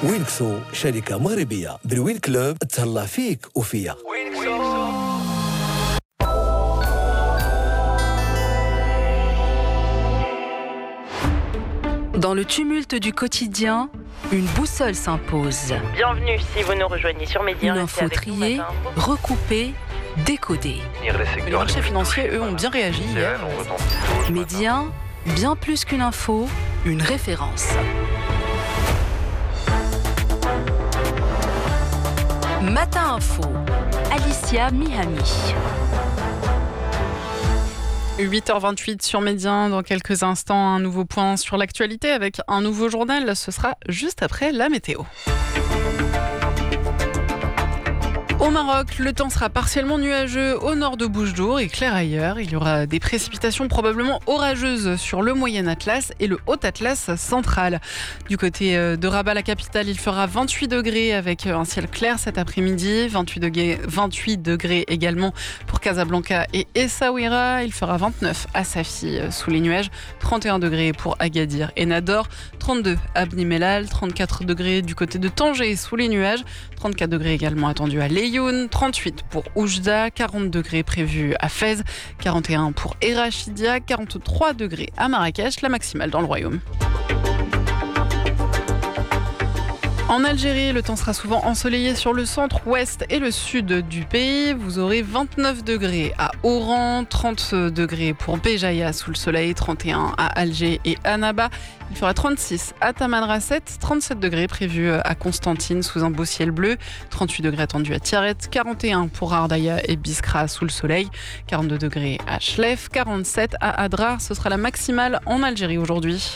وينكسو شركة مغربية بالوين كلوب تهلا فيك وفيا. Dans le tumulte du quotidien, une boussole s'impose. Bienvenue si vous nous rejoignez sur Média. Une info triée, recoupée, décodée. Les marchés financiers, eux, ont bien réagi hier. Média, bien plus qu'une info, une référence. Matin Info, Alicia Mihami. 8h28 sur Média. Dans quelques instants, un nouveau point sur l'actualité avec un nouveau journal. Ce sera juste après la météo. Au Maroc, le temps sera partiellement nuageux au nord de Boujdour et clair ailleurs. Il y aura des précipitations probablement orageuses sur le Moyen Atlas et le Haut Atlas central. Du côté de Rabat, la capitale, il fera 28 degrés avec un ciel clair cet après-midi. 28 degrés également pour Casablanca et Essaouira. Il fera 29 à Safi sous les nuages. 31 degrés pour Agadir et Nador. 32 à Bni Mellal. 34 degrés du côté de Tanger sous les nuages. 34 degrés également attendus à Laayoune, 38 pour Oujda, 40 degrés prévus à Fès, 41 pour Erachidia, 43 degrés à Marrakech, la maximale dans le royaume. En Algérie, le temps sera souvent ensoleillé sur le centre, ouest et le sud du pays. Vous aurez 29 degrés à Oran, 30 degrés pour Béjaïa sous le soleil, 31 à Alger et Annaba. Il fera 36 à Tamanrasset, 37 degrés prévus à Constantine sous un beau ciel bleu, 38 degrés attendus à Tiaret, 41 pour Ardaya et Biskra sous le soleil, 42 degrés à Chlef, 47 à Adrar. Ce sera la maximale en Algérie aujourd'hui.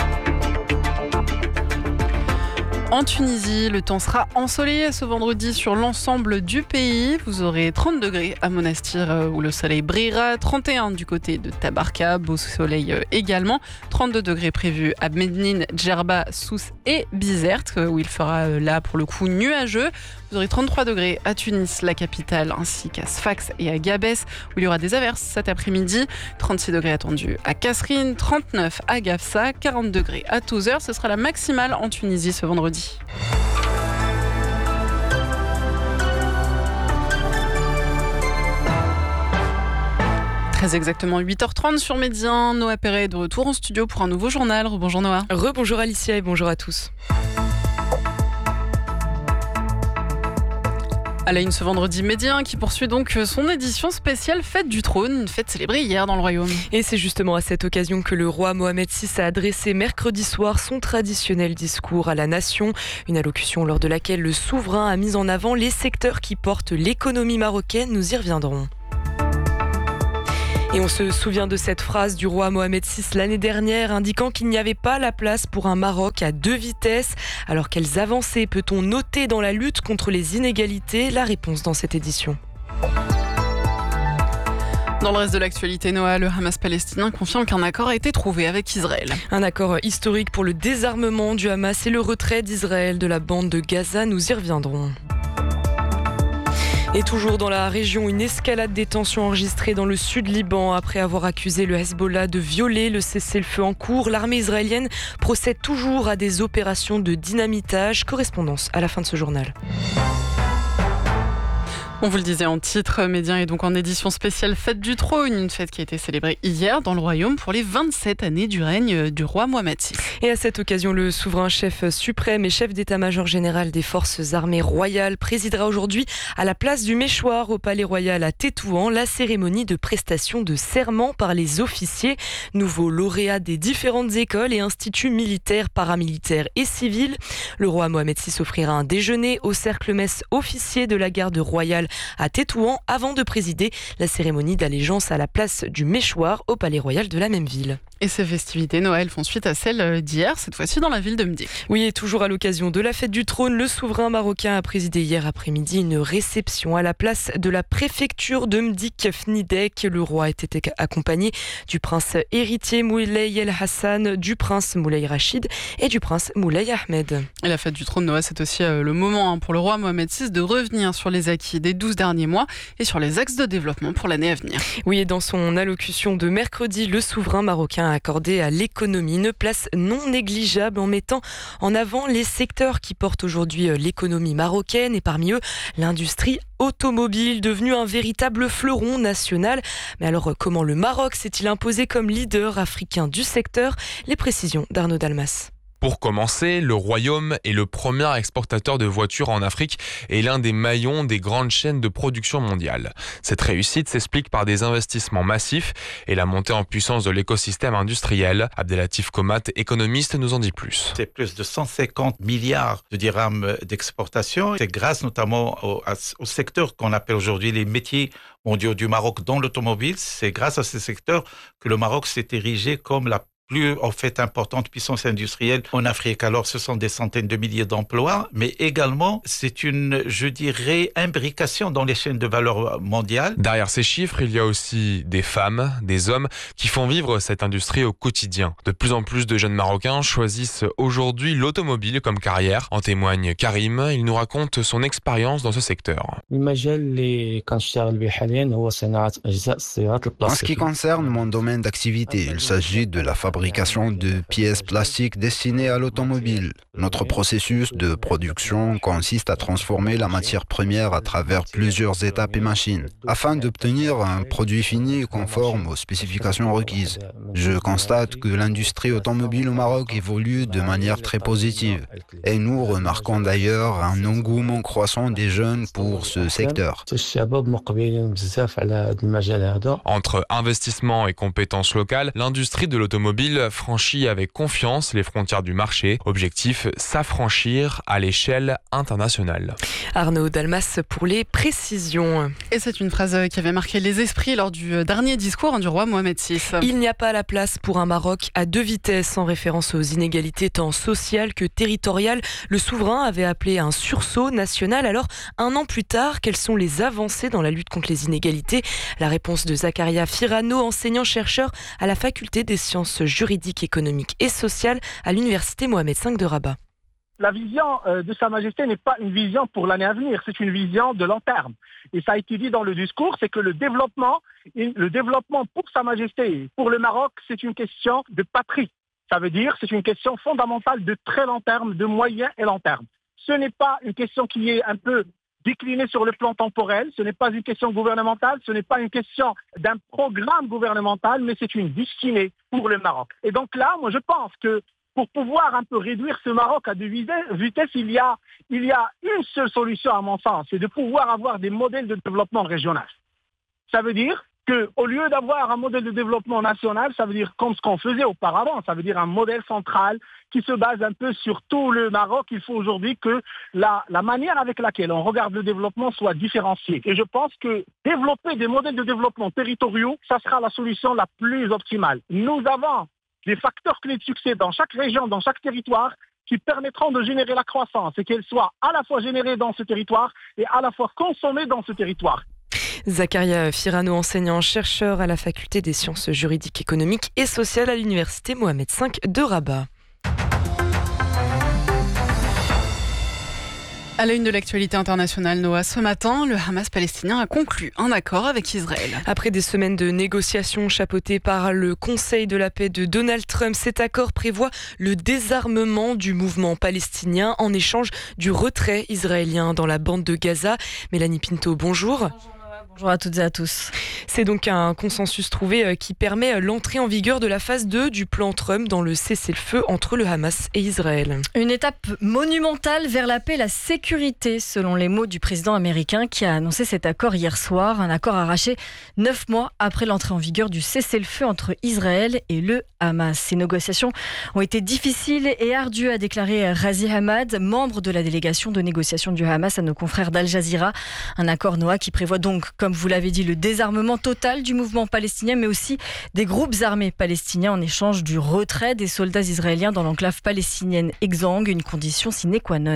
En Tunisie, le temps sera ensoleillé ce vendredi sur l'ensemble du pays. Vous aurez 30 degrés à Monastir où le soleil brillera, 31 du côté de Tabarka, beau soleil également, 32 degrés prévus à Mednin, Djerba, Sousse et Bizerte où il fera là pour le coup nuageux. Vous aurez 33 degrés à Tunis, la capitale, ainsi qu'à Sfax et à Gabès où il y aura des averses cet après-midi, 36 degrés attendus à Kasserine, 39 à Gafsa, 40 degrés à Tozeur. Ce sera la maximale en Tunisie ce vendredi. Très exactement 8h30 sur Média. Noah Perret est de retour en studio pour un nouveau journal. Rebonjour Noah. Rebonjour Alicia et bonjour à tous. À la une ce vendredi, Média qui poursuit donc son édition spéciale Fête du Trône, une fête célébrée hier dans le Royaume. Et c'est justement à cette occasion que le roi Mohamed VI a adressé mercredi soir son traditionnel discours à la nation. Une allocution lors de laquelle le souverain a mis en avant les secteurs qui portent l'économie marocaine. Nous y reviendrons. Et on se souvient de cette phrase du roi Mohamed VI l'année dernière indiquant qu'il n'y avait pas la place pour un Maroc à deux vitesses. Alors quelles avancées peut-on noter dans la lutte contre les inégalités ? La réponse dans cette édition. Dans le reste de l'actualité, Noah, le Hamas palestinien confirme qu'un accord a été trouvé avec Israël. Un accord historique pour le désarmement du Hamas et le retrait d'Israël de la bande de Gaza. Nous y reviendrons. Et toujours dans la région, une escalade des tensions enregistrées dans le sud Liban. Après avoir accusé le Hezbollah de violer le cessez-le-feu en cours, l'armée israélienne procède toujours à des opérations de dynamitage. Correspondance à la fin de ce journal. On vous le disait en titre, Média est donc en édition spéciale Fête du Trône, une fête qui a été célébrée hier dans le Royaume pour les 27 années du règne du roi Mohamed VI. Et à cette occasion, le souverain chef suprême et chef d'état-major général des forces armées royales présidera aujourd'hui à la place du Méchoir au Palais Royal à Tétouan la cérémonie de prestation de serment par les officiers, nouveaux lauréats des différentes écoles et instituts militaires, paramilitaires et civils. Le roi Mohamed VI offrira un déjeuner au cercle-messe officier de la garde royale à Tétouan avant de présider la cérémonie d'allégeance à la place du Méchoir au Palais Royal de la même ville. Et ces festivités Noël font suite à celles d'hier, cette fois-ci dans la ville de Mdik. Oui, et toujours à l'occasion de la fête du trône, le souverain marocain a présidé hier après-midi une réception à la place de la préfecture de Mdik Fnidek. Le roi était accompagné du prince héritier Moulay El Hassan, du prince Moulay Rachid et du prince Moulay Ahmed. Et la fête du trône Noël, c'est aussi le moment pour le roi Mohamed VI de revenir sur les acquis des 12 derniers mois et sur les axes de développement pour l'année à venir. Oui, et dans son allocution de mercredi, le souverain marocain a accordé à l'économie une place non négligeable en mettant en avant les secteurs qui portent aujourd'hui l'économie marocaine et parmi eux l'industrie automobile, devenue un véritable fleuron national. Mais alors comment le Maroc s'est-il imposé comme leader africain du secteur? Les précisions d'Arnaud Dalmas. Pour commencer, le Royaume est le premier exportateur de voitures en Afrique et l'un des maillons des grandes chaînes de production mondiales. Cette réussite s'explique par des investissements massifs et la montée en puissance de l'écosystème industriel. Abdelatif Komat, économiste, nous en dit plus. C'est plus de 150 milliards de dirhams d'exportation. C'est grâce notamment au secteur qu'on appelle aujourd'hui les métiers mondiaux du Maroc dans l'automobile. C'est grâce à ces secteurs que le Maroc s'est érigé comme la plus importante puissance industrielle en Afrique. Alors ce sont des centaines de milliers d'emplois, mais également c'est une, je dirais, imbrication dans les chaînes de valeur mondiales. Derrière ces chiffres, il y a aussi des femmes, des hommes qui font vivre cette industrie au quotidien. De plus en plus de jeunes Marocains choisissent aujourd'hui l'automobile comme carrière. En témoigne Karim, il nous raconte son expérience dans ce secteur. En ce qui concerne mon domaine d'activité, il s'agit de la fabrication de pièces plastiques destinées à l'automobile. Notre processus de production consiste à transformer la matière première à travers plusieurs étapes et machines, afin d'obtenir un produit fini conforme aux spécifications requises. Je constate que l'industrie automobile au Maroc évolue de manière très positive, et nous remarquons d'ailleurs un engouement croissant des jeunes pour ce secteur. Entre investissement et compétences locales, l'industrie de l'automobile franchit avec confiance les frontières du marché. Objectif, s'affranchir à l'échelle internationale. Arnaud Dalmas pour les précisions. Et c'est une phrase qui avait marqué les esprits lors du dernier discours du roi Mohamed VI. Il n'y a pas la place pour un Maroc à deux vitesses, en référence aux inégalités tant sociales que territoriales. Le souverain avait appelé un sursaut national. Alors, un an plus tard, quelles sont les avancées dans la lutte contre les inégalités? La réponse de Zakaria Firano, enseignant-chercheur à la faculté des sciences juridiques, économiques et sociales à l'université Mohamed V de Rabat. La vision de Sa Majesté n'est pas une vision pour l'année à venir, c'est une vision de long terme. Et ça a été dit dans le discours, c'est que le développement pour Sa Majesté, pour le Maroc, c'est une question de patrie. Ça veut dire c'est une question fondamentale de très long terme, de moyen et long terme. Ce n'est pas une question qui est un peu déclinée sur le plan temporel, ce n'est pas une question gouvernementale, ce n'est pas une question d'un programme gouvernemental, mais c'est une destinée pour le Maroc. Et donc là, moi je pense que pour pouvoir un peu réduire ce Maroc à deux vitesses, il y a une seule solution à mon sens, c'est de pouvoir avoir des modèles de développement régional. Ça veut dire qu'au lieu d'avoir un modèle de développement national, ça veut dire comme ce qu'on faisait auparavant, ça veut dire un modèle central qui se base un peu sur tout le Maroc. Il faut aujourd'hui que la manière avec laquelle on regarde le développement soit différenciée. Et je pense que développer des modèles de développement territoriaux, ça sera la solution la plus optimale. Nous avons des facteurs clés de succès dans chaque région, dans chaque territoire, qui permettront de générer la croissance et qu'elle soit à la fois générée dans ce territoire et à la fois consommée dans ce territoire. Zakaria Firano, enseignant-chercheur à la faculté des sciences juridiques, économiques et sociales à l'université Mohamed V de Rabat. À la une de l'actualité internationale, Noah, ce matin, le Hamas palestinien a conclu un accord avec Israël. Après des semaines de négociations chapeautées par le Conseil de la paix de Donald Trump, cet accord prévoit le désarmement du mouvement palestinien en échange du retrait israélien dans la bande de Gaza. Mélanie Pinto, bonjour. Bonjour à toutes et à tous. C'est donc un consensus trouvé qui permet l'entrée en vigueur de la phase 2 du plan Trump dans le cessez-le-feu entre le Hamas et Israël. Une étape monumentale vers la paix et la sécurité, selon les mots du président américain qui a annoncé cet accord hier soir. Un accord arraché 9 mois après l'entrée en vigueur du cessez-le-feu entre Israël et le Hamas. Ces négociations ont été difficiles et ardues, a déclaré Razi Hamad, membre de la délégation de négociation du Hamas, à nos confrères d'Al Jazeera. Un accord, Noah, qui prévoit donc, comme vous l'avez dit, le désarmement total du mouvement palestinien, mais aussi des groupes armés palestiniens en échange du retrait des soldats israéliens dans l'enclave palestinienne exsangue, une condition sine qua non.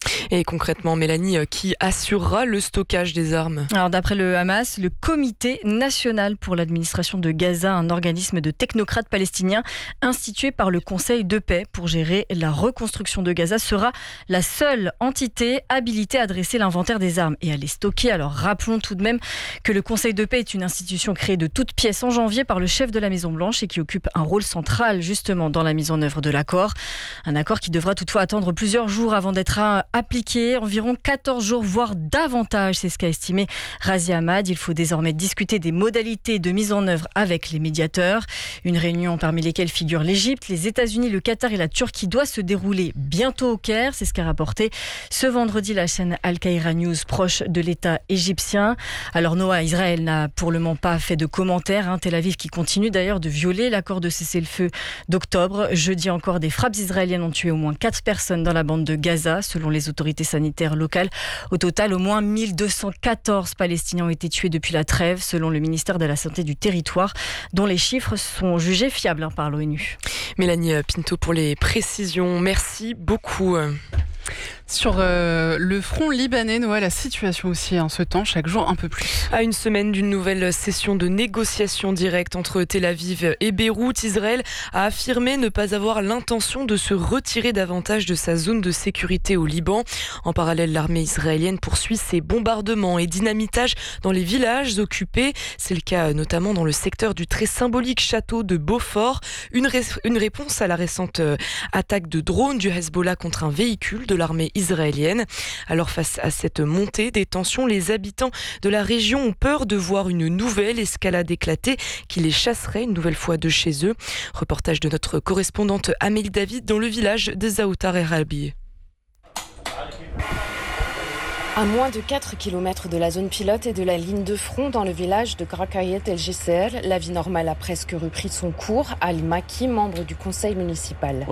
Et concrètement, Mélanie, qui assurera le stockage des armes ? Alors d'après le Hamas, le Comité national pour l'administration de Gaza, un organisme de technocrates palestiniens institué par le Conseil de paix pour gérer la reconstruction de Gaza, sera la seule entité habilitée à dresser l'inventaire des armes et à les stocker. Alors rappelons tout de même que le Conseil de paix est une institution créée de toutes pièces en janvier par le chef de la Maison-Blanche et qui occupe un rôle central justement dans la mise en œuvre de l'accord. Un accord qui devra toutefois attendre plusieurs jours avant d'être appliqué, environ 14 jours, voire davantage. C'est ce qu'a estimé Razi Ahmad. Il faut désormais discuter des modalités de mise en œuvre avec les médiateurs. Une réunion parmi lesquelles figurent l'Égypte, les États-Unis, le Qatar et la Turquie doit se dérouler bientôt au Caire. C'est ce qu'a rapporté ce vendredi la chaîne Al Qaïra News, proche de l'État égyptien. Alors Noah, Israël n'a pour le moment pas fait de commentaires. Tel Aviv qui continue d'ailleurs de violer l'accord de cessez-le-feu d'octobre. Jeudi encore, des frappes israéliennes ont tué au moins 4 personnes dans la bande de Gaza, selon les autorités sanitaires locales. Au total, au moins 1214 Palestiniens ont été tués depuis la trêve, selon le ministère de la Santé du territoire, dont les chiffres sont jugés fiables par l'ONU. Mélanie Pinto pour les précisions. Merci beaucoup. Sur le front libanais, Noah, la situation aussi se tend chaque jour un peu plus. À une semaine d'une nouvelle session de négociations directes entre Tel Aviv et Beyrouth, Israël a affirmé ne pas avoir l'intention de se retirer davantage de sa zone de sécurité au Liban. En parallèle, l'armée israélienne poursuit ses bombardements et dynamitages dans les villages occupés. C'est le cas notamment dans le secteur du très symbolique château de Beaufort. Une réponse à la récente attaque de drone du Hezbollah contre un véhicule de l'armée israélienne. Alors face à cette montée des tensions, les habitants de la région ont peur de voir une nouvelle escalade éclater qui les chasserait une nouvelle fois de chez eux. Reportage de notre correspondante Amélie David dans le village de Zaoutar et Rabi. À moins de 4 km de la zone pilote et de la ligne de front dans le village de Grakayet El Gisser, la vie normale a presque repris son cours. Ali Maki, membre du conseil municipal.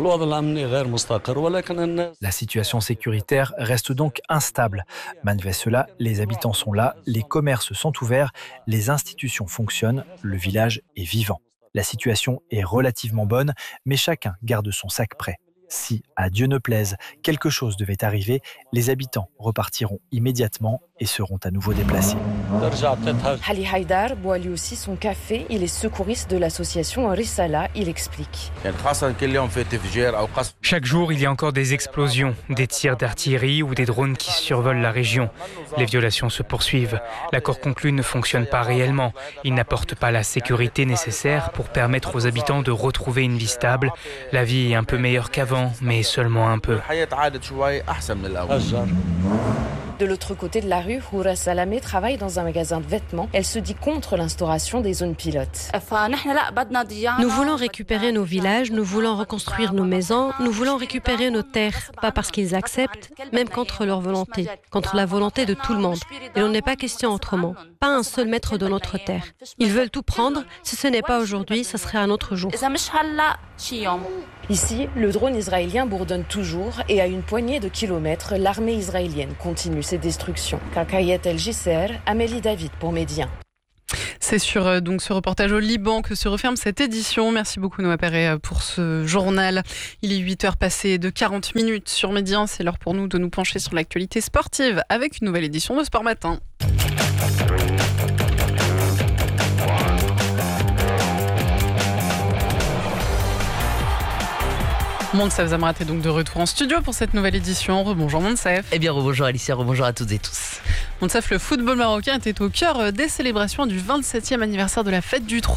La situation sécuritaire reste donc instable. Malgré cela, les habitants sont là, les commerces sont ouverts, les institutions fonctionnent, le village est vivant. La situation est relativement bonne, mais chacun garde son sac prêt. Si, à Dieu ne plaise, quelque chose devait arriver, les habitants repartiront immédiatement et seront à nouveau déplacés. Ali Haïdar boit lui aussi son café. Il est secouriste de l'association Risala. Il explique. Chaque jour, il y a encore des explosions, des tirs d'artillerie ou des drones qui survolent la région. Les violations se poursuivent. L'accord conclu ne fonctionne pas réellement. Il n'apporte pas la sécurité nécessaire pour permettre aux habitants de retrouver une vie stable. La vie est un peu meilleure qu'avant, mais seulement un peu. De l'autre côté de la rue, Houra Salamé travaille dans un magasin de vêtements. Elle se dit contre l'instauration des zones pilotes. Nous voulons récupérer nos villages, nous voulons reconstruire nos maisons, nous voulons récupérer nos terres, pas parce qu'ils acceptent, même contre leur volonté, contre la volonté de tout le monde. Il n'en est pas question autrement. Pas un seul mètre de notre terre. Ils veulent tout prendre. Si ce n'est pas aujourd'hui, ce serait un autre jour. Ici, le drone israélien bourdonne toujours et à une poignée de kilomètres, l'armée israélienne continue ses destructions. Grakayet El Gisser, Amélie David pour Média. C'est sur donc ce reportage au Liban que se referme cette édition. Merci beaucoup Noah Perret pour ce journal. Il est 8h passées de 40 minutes sur Média. C'est l'heure pour nous de nous pencher sur l'actualité sportive avec une nouvelle édition de Sport Matin. Monsef Zamrat est donc de retour en studio pour cette nouvelle édition. Rebonjour Monsef. Eh bien rebonjour Alicia, rebonjour à toutes et tous. Monsef, le football marocain était au cœur des célébrations du 27e anniversaire de la fête du trône.